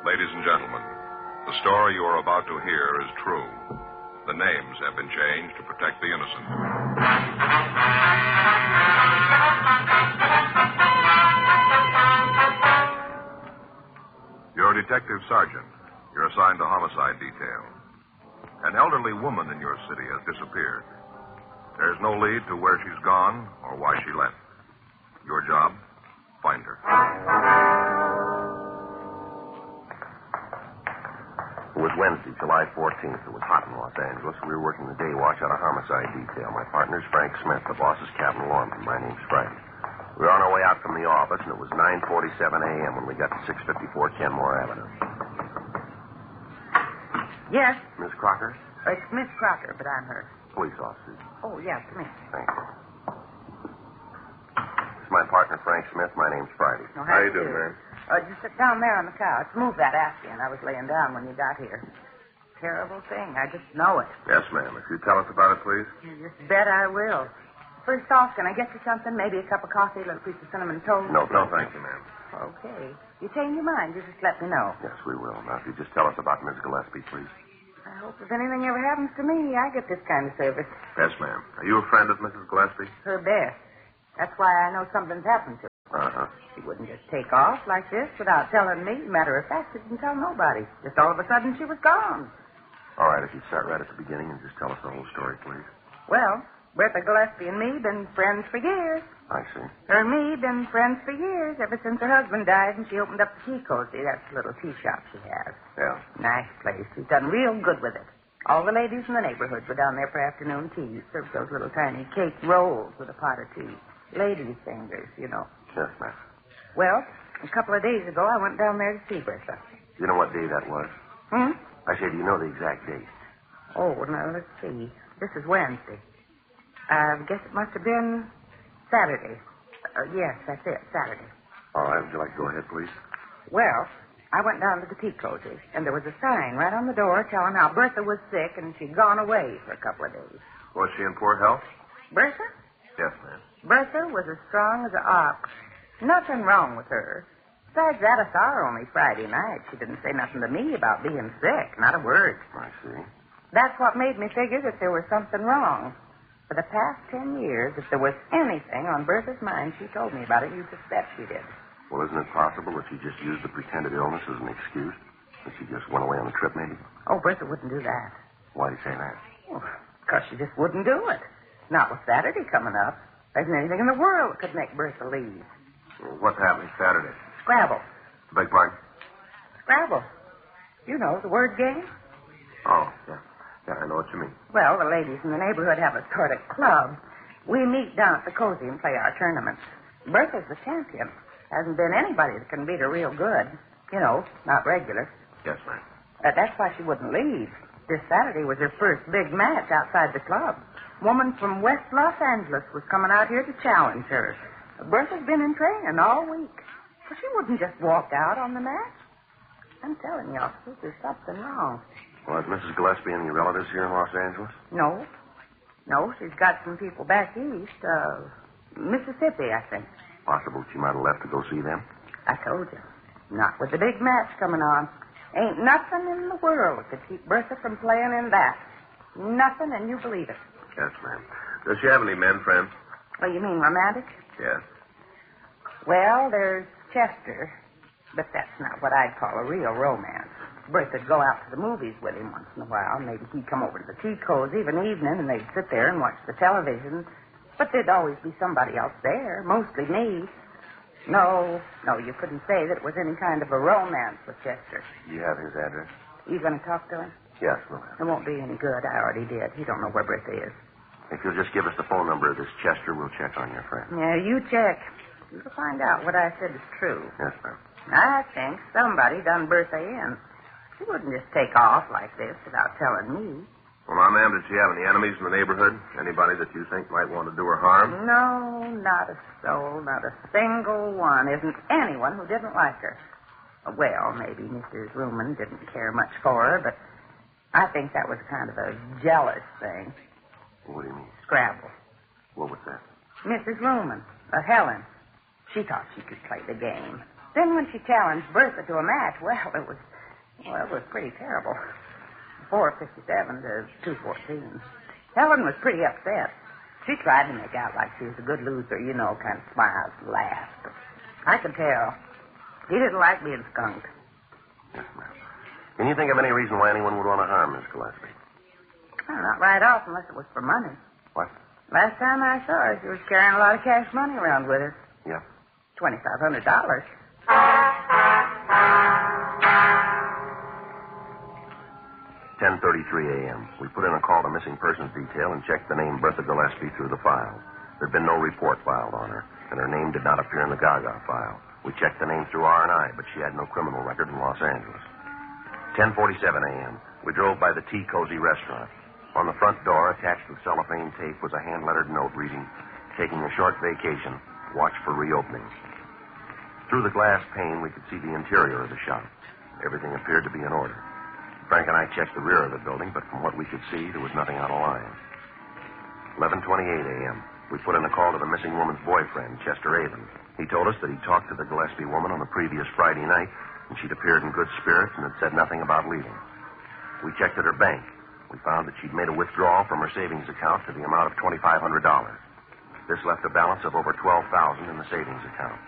Ladies and gentlemen, the story you are about to hear is true. The names have been changed to protect the innocent. You're a detective sergeant. You're assigned to homicide detail. An elderly woman in your city has disappeared. There's no lead to where she's gone or why she left. Your job, find her. It was Wednesday, July 14th. It was hot in Los Angeles. We were working the day watch out of homicide detail. My partner's Frank Smith. The boss is Captain Lorman. My name's Frank. We were on our way out from the office, and it was 9:47 a.m. when we got to 654 Kenmore Avenue. Yes? Miss Crocker? It's Miss Crocker, but I'm her. Police officer. Oh, yeah, come here. Thank you. This is my partner, Frank Smith. My name's Friday. Oh, how you doing, man? Just sit down there on the couch. Move that Afghan. I was laying down when you got here. Terrible thing. I just know it. Yes, ma'am. If you tell us about it, please. You just bet I will. First off, can I get you something? Maybe a cup of coffee, a little piece of cinnamon toast? No, thank you, ma'am. Okay. You change your mind, you just let me know. Yes, we will. Now, if you just tell us about Miss Gillespie, please. I hope if anything ever happens to me, I get this kind of service. Yes, ma'am. Are you a friend of Mrs. Gillespie? Her best. That's why I know something's happened to her. Uh-huh. She wouldn't just take off like this without telling me. Matter of fact, she didn't tell nobody. Just all of a sudden, she was gone. All right, if you'd start right at the beginning and just tell us the whole story, please. Well, Bertha Gillespie and me been friends for years. I see. Her and me been friends for years, ever since her husband died and she opened up the tea cozy. That's the little tea shop she has. Yeah. Nice place. She's done real good with it. All the ladies in the neighborhood were down there for afternoon tea. Served those little tiny cake rolls with a pot of tea. Ladies' fingers, you know. Yes, ma'am. Well, a couple of days ago, I went down there to see Bertha. You know what day that was? I say, do you know the exact date? Oh, now, let's see. This is Wednesday. I guess it must have been Saturday. Yes, that's it, Saturday. All right, would you like to go ahead, please? Well, I went down to the tea cozy, and there was a sign right on the door telling how Bertha was sick and she'd gone away for a couple of days. Was she in poor health? Bertha? Yes, ma'am. Bertha was as strong as an ox. Nothing wrong with her. Besides that, I saw her only Friday night. She didn't say nothing to me about being sick, not a word. I see. That's what made me figure that there was something wrong. For the past 10 years, if there was anything on Bertha's mind, she told me about it. You just bet she did. Well, isn't it possible that she just used the pretended illness as an excuse? That she just went away on the trip, maybe? Oh, Bertha wouldn't do that. Why do you say that? Because she just wouldn't do it. Not with Saturday coming up. There isn't anything in the world that could make Bertha leave. Well, what's happening Saturday? Scrabble. Beg pardon? Scrabble. You know, the word game. Oh, yeah. Yeah, I know what you mean. Well, the ladies in the neighborhood have a sort of club. We meet down at the cozy and play our tournaments. Bertha's the champion. Hasn't been anybody that can beat her real good. You know, not regular. Yes, ma'am. That's why she wouldn't leave. This Saturday was her first big match outside the club. Woman from West Los Angeles was coming out here to challenge her. Bertha's been in training all week. But she wouldn't just walk out on the match. I'm telling you, officers, there's something wrong. Well, has Mrs. Gillespie any relatives here in Los Angeles? No. No, she's got some people back east. Mississippi, I think. Possible she might have left to go see them? I told you. Not with the big match coming on. Ain't nothing in the world that could keep Bertha from playing in that. Nothing, and you believe it. Yes, ma'am. Does she have any men friends? Oh, you mean romantic? Yes. Well, there's Chester, but that's not what I'd call a real romance. Bertha'd go out to the movies with him once in a while. Maybe he'd come over to the tea cozy of an evening, and they'd sit there and watch the television. But there'd always be somebody else there, mostly me. No, you couldn't say that it was any kind of a romance with Chester. You have his address? You going to talk to him? Yes, we'll have. It won't be any good. I already did. He don't know where Bertha is. If you'll just give us the phone number of this Chester, we'll check on your friend. Yeah, you check. You'll find out what I said is true. Yes, ma'am. I think somebody done Bertha in. She wouldn't just take off like this without telling me. Well, now, ma'am, did she have any enemies in the neighborhood? Anybody that you think might want to do her harm? No, not a soul, not a single one. Isn't anyone who didn't like her. Well, maybe Mrs. Ruman didn't care much for her, but I think that was kind of a jealous thing. What do you mean? Scrabble. What was that? Mrs. Ruman, Helen. She thought she could play the game. Then when she challenged Bertha to a match, it was pretty terrible. 4:57 to 2:14. Helen was pretty upset. She tried to make out like she was a good loser, kind of smiled and laughed. But I could tell. He didn't like being skunked. Yes, ma'am. Can you think of any reason why anyone would want to harm Miss Gillespie? Well, not right off unless it was for money. What? Last time I saw her, she was carrying a lot of cash money around with her. Yeah. $2,500. 10:33 a.m. We put in a call to missing persons detail and checked the name Bertha Gillespie through the file. There'd been no report filed on her, and her name did not appear in the Gaga file. We checked the name through R&I, but she had no criminal record in Los Angeles. 10:47 a.m. We drove by the Tea Cozy restaurant. On the front door, attached with cellophane tape, was a hand-lettered note reading, "Taking a short vacation. Watch for reopening." Through the glass pane, we could see the interior of the shop. Everything appeared to be in order. Frank and I checked the rear of the building, but from what we could see, there was nothing out of line. 11:28 a.m. We put in a call to the missing woman's boyfriend, Chester Avon. He told us that he talked to the Gillespie woman on the previous Friday night, and she'd appeared in good spirits and had said nothing about leaving. We checked at her bank. We found that she'd made a withdrawal from her savings account to the amount of $2,500. This left a balance of over $12,000 in the savings account.